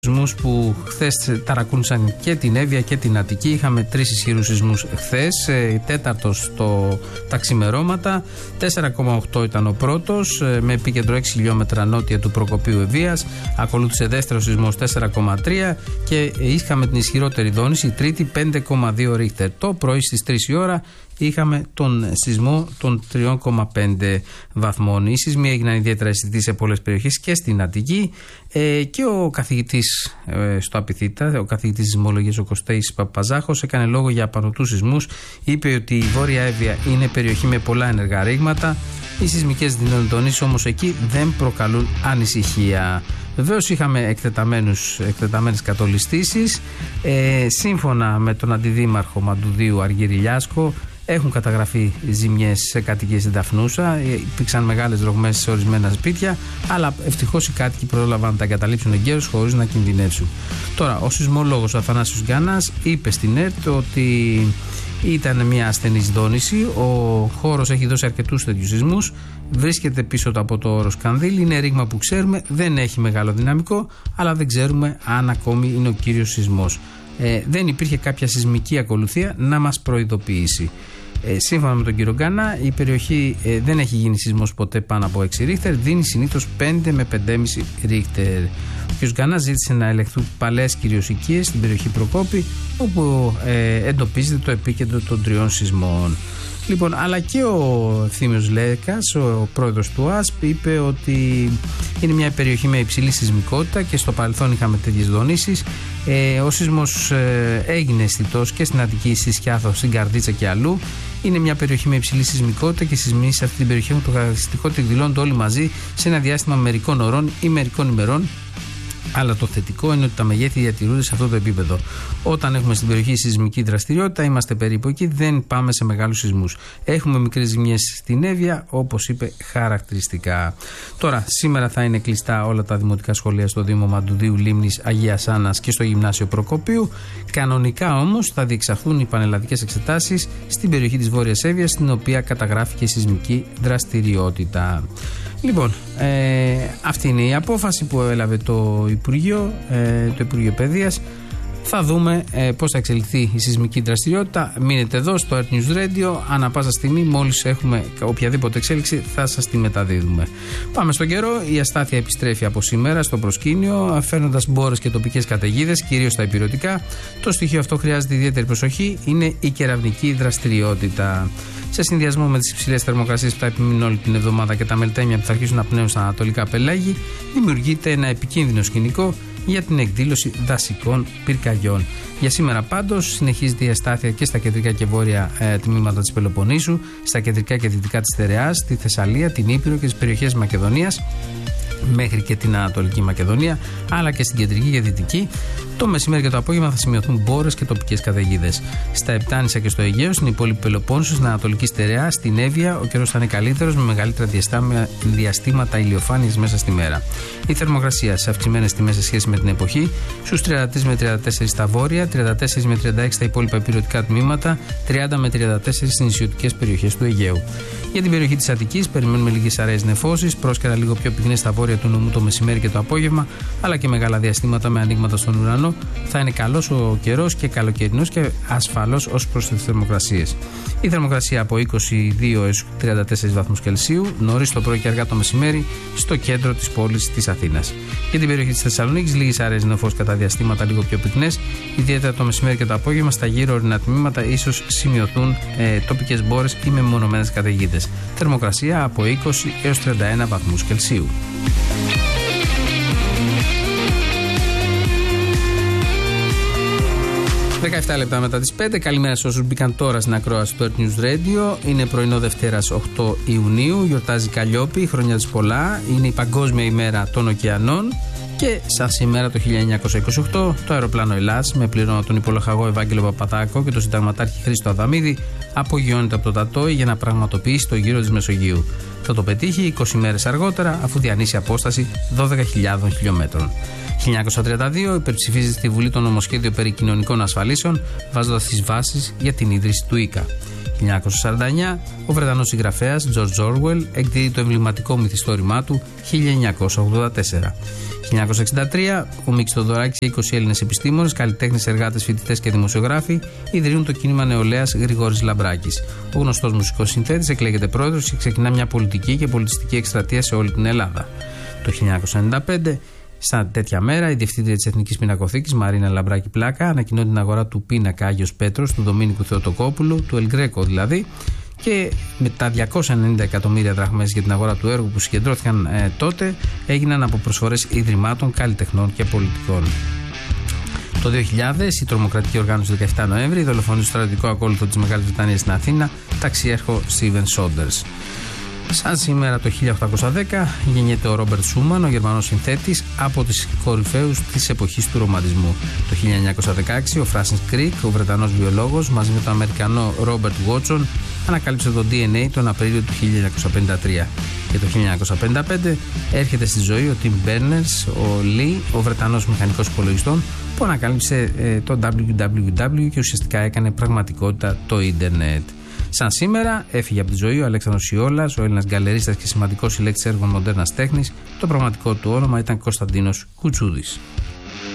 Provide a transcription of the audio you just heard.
Σεισμούς που χθες ταρακούνησαν και την Εύβοια και την Αττική. Είχαμε 3 ισχυρούς σεισμούς χθες, τέταρτος τα ξημερώματα. 4,8 ήταν ο πρώτος, με επίκεντρο 6 χιλιόμετρα νότια του Προκοπίου Ευβοίας. Ακολούθησε δεύτερος σεισμός 4,3 και είχαμε την ισχυρότερη δόνηση, η τρίτη 5,2 ρίχτερ. Το πρωί στις 3 η ώρα είχαμε τον σεισμό των 3,5 βαθμών. Οι σεισμοί έγιναν ιδιαίτερα αισθητοί σε πολλές περιοχές και στην Αττική, και ο καθηγητής στο Απιθύτα, ο καθηγητής σεισμολογίας ο Κωστέης Παπαζάχος, έκανε λόγο για απανωτούς σεισμούς. Είπε ότι η Βόρεια Εύβοια είναι περιοχή με πολλά ενεργά ρήγματα. Οι σεισμικές δυνατονίες όμως εκεί δεν προκαλούν ανησυχία. Βεβαίως είχαμε εκτεταμένες κατολιστήσεις. Σύμφωνα με τον αντιδήμαρχο Μαντουδίου Αργύρη Λιάσκο, έχουν καταγραφεί ζημιές σε κατοικίες στην Δαφνούσα, υπήρξαν μεγάλες ρογμές σε ορισμένα σπίτια, αλλά ευτυχώς οι κάτοικοι πρόλαβαν να τα εγκαταλείψουν εγκαίρως χωρίς να κινδυνεύσουν. Τώρα, ο σεισμολόγος Αθανάσιος Γκάνας είπε στην ΕΡΤ ότι ήταν μια ασθενής δόνηση. Ο χώρος έχει δώσει αρκετούς τέτοιους σεισμούς. Βρίσκεται πίσω από το όρος Κανδύλη. Είναι ρήγμα που ξέρουμε, δεν έχει μεγάλο δυναμικό, αλλά δεν ξέρουμε αν ακόμη είναι ο κύριος σεισμός. Δεν υπήρχε κάποια σεισμική ακολουθία να μας προειδοποιήσει. Σύμφωνα με τον κύριο Γκάνα, η περιοχή δεν έχει γίνει σεισμός ποτέ πάνω από 6 ρίχτερ, δίνει συνήθως 5 με 5,5 ρίχτερ. Ο κ. Γκάνα ζήτησε να ελεγχθούν παλαιές κυρίως οικίες στην περιοχή Προκόπη, όπου εντοπίζεται το επίκεντρο των 3 σεισμών. Λοιπόν, αλλά και ο Ευθύμιος Λέκας, ο πρόεδρος του ΑΣΠ, είπε ότι είναι μια περιοχή με υψηλή σεισμικότητα και στο παρελθόν είχαμε τέτοιες δονήσεις. Ο σεισμός έγινε αισθητός και στην Αττική, στη Σκιάθο, στην Καρδίτσα και αλλού. Είναι μια περιοχή με υψηλή σεισμικότητα και οι σεισμοί σε αυτή την περιοχή έχουν το χαρακτηριστικό ότι εκδηλώνονται όλοι μαζί σε ένα διάστημα μερικών ωρών ή μερικών ημερών. Αλλά το θετικό είναι ότι τα μεγέθη διατηρούνται σε αυτό το επίπεδο. Όταν έχουμε στην περιοχή σεισμική δραστηριότητα, είμαστε περίπου εκεί, δεν πάμε σε μεγάλους σεισμούς. Έχουμε μικρές ζημιές στην Εύβοια, όπως είπε χαρακτηριστικά. Τώρα, σήμερα θα είναι κλειστά όλα τα δημοτικά σχολεία στο Δήμο Μαντουδίου, Λίμνης, Αγίας Άννας και στο Γυμνάσιο Προκοπίου. Κανονικά όμως θα διεξαχθούν οι πανελλαδικές εξετάσεις στην περιοχή της Βόρειας Εύβοιας, στην οποία καταγράφηκε σεισμική δραστηριότητα. Λοιπόν, αυτή είναι η απόφαση που έλαβε το Υπουργείο Παιδείας. Θα δούμε πώς θα εξελιχθεί η σεισμική δραστηριότητα. Μείνετε εδώ στο Earth News Radio. Ανά πάσα στιγμή, μόλις έχουμε οποιαδήποτε εξέλιξη, θα σας τη μεταδίδουμε. Πάμε στον καιρό. Η αστάθεια επιστρέφει από σήμερα στο προσκήνιο, φέρνοντας μπόρες και τοπικές καταιγίδες, κυρίως στα ηπειρωτικά. Το στοιχείο αυτό χρειάζεται ιδιαίτερη προσοχή. Είναι η κεραυνική δραστηριότητα. Σε συνδυασμό με τις υψηλές θερμοκρασίες που θα επιμείνουν όλη την εβδομάδα και τα μελτέμια που θα αρχίσουν να πνέουν στα ανατολικά πελάγη, δημιουργείται ένα επικίνδυνο σκηνικό για την εκδήλωση δασικών πυρκαγιών. Για σήμερα πάντως συνεχίζεται η αστάθεια και στα κεντρικά και βόρεια τμήματα της Πελοποννήσου, στα κεντρικά και δυτικά της Θεραιάς, στη Θεσσαλία, την Ήπειρο και τις περιοχές Μακεδονίας, μέχρι και την Ανατολική Μακεδονία, αλλά και στην κεντρική και δυτική. Το μεσημέρι και το απόγευμα θα σημειωθούν μπόρες και τοπικές καταιγίδες. Στα Επτάνησα και στο Αιγαίο, στην υπόλοιπη Πελοπόννησο, στην Ανατολική Στερεά, στην Εύβοια, ο καιρός θα είναι καλύτερος με μεγαλύτερα διαστήματα ηλιοφάνειας μέσα στη μέρα. Η θερμοκρασία σε αυξημένες τιμές σε σχέση με την εποχή, στους 33 με 34 στα βόρεια, 34 με 36 στα υπόλοιπα ηπειρωτικά τμήματα, 30 με 34 στις νησιωτικές περιοχές του Αιγαίου. Για την περιοχή της Αττικής περιμένουμε λίγες αραιές νεφώσεις, πρόσκαιρα λίγο πιο πυκνές στα βόρεια του νομού το μεσημέρι και το απόγευμα, αλλά και μεγάλα διαστήματα με ανοίγματα στον ουρανό. Θα είναι καλός ο καιρός και καλοκαιρινός και ασφαλώς ως προς τις θερμοκρασίες. Η θερμοκρασία από 22 έως 34 βαθμούς Κελσίου, νωρίς το πρωί και αργά το μεσημέρι, στο κέντρο της πόλης της Αθήνας. Για την περιοχή της Θεσσαλονίκης, λίγες αραιές νεφώσεις κατά διαστήματα λίγο πιο πυκνές, ιδιαίτερα το μεσημέρι και το απόγευμα στα γύρω ορεινά τμήματα ίσως σημειωθούν τοπικές μπόρες ή μεμονωμένες καταιγίδες. Θερμοκρασία από 20 έως 31 βαθμούς Κελσίου. 17 λεπτά μετά τις 5. Καλημέρα σε όσους μπήκαν τώρα στην ακρόαση του Earth News Radio. Είναι πρωινό Δευτέρας 8 Ιουνίου. Γιορτάζει Καλλιόπη, χρόνια της πολλά. Είναι η Παγκόσμια ημέρα των ωκεανών. Και σαν σήμερα το 1928, το αεροπλάνο Ελλάς με πλήρωμα τον υπολοχαγό Ευάγγελο Παπαδάκο και τον συνταγματάρχη Χρήστο Αδαμίδη απογειώνεται από το Τατόι για να πραγματοποιήσει το γύρο της Μεσογείου. Θα το πετύχει 20 μέρες αργότερα, αφού διανύσει απόσταση 12.000 χιλιόμετρων. 1932 υπερψηφίζεται στη Βουλή το νομοσχέδιο περί κοινωνικών ασφαλίσεων, βάζοντας τις βάσεις για την ίδρυση του ΙΚΑ. 1949, ο Βρετανός συγγραφέας George Orwell εκδίδει το εμβληματικό μυθιστόρημά του 1984. 1963, ο Μίκης Θοδωράκης και 20 Έλληνες επιστήμονες, καλλιτέχνες, εργάτες, φοιτητές και δημοσιογράφοι ιδρύουν το κίνημα νεολαίας Γρηγόρης Λαμπράκης. Ο γνωστός μουσικός συνθέτης εκλέγεται πρόεδρος και ξεκινά μια πολιτική και πολιτιστική εκστρατεία σε όλη την Ελλάδα. Το 1995, σαν τέτοια μέρα, η διευθύντρια της Εθνικής Πινακοθήκης, Μαρίνα Λαμπράκη Πλάκα, ανακοινώνει την αγορά του πίνακα Άγιος Πέτρος, του Δομήνικου Θεοτοκόπουλου, του Ελγκρέκο δηλαδή, και με τα 290 εκατομμύρια δραχμές για την αγορά του έργου που συγκεντρώθηκαν τότε, έγιναν από προσφορές ιδρυμάτων, καλλιτεχνών και πολιτικών. Το 2000, η τρομοκρατική οργάνωση 17 Νοέμβρη δολοφονεί το στρατιωτικό ακόλουθο της Μεγάλης Βρετανίας στην Αθήνα, ταξιέρχο Στίβεν Σόντερς. Σαν σήμερα το 1810 γεννιέται ο Ρόμπερτ Σούμαν, ο Γερμανός συνθέτης, από τις κορυφαίους της εποχής του ρομαντισμού. Το 1916 ο Φράνσις Κρικ, ο Βρετανός βιολόγος, μαζί με τον Αμερικανό Ρόμπερτ Βότσον, ανακάλυψε το DNA τον Απρίλιο του 1953. Και το 1955 έρχεται στη ζωή ο Τιμ Μπέρνερς, ο Λι, ο Βρετανός μηχανικός υπολογιστών, που ανακάλυψε το www και ουσιαστικά έκανε πραγματικότητα το ίντερνετ. Σαν σήμερα έφυγε από τη ζωή ο Αλέξανδρος Σιόλας, ο Έλληνας γκαλερίστας και σημαντικός συλλέκτης έργων μοντέρνας τέχνης. Το πραγματικό του όνομα ήταν Κωνσταντίνος Κουτσούδης.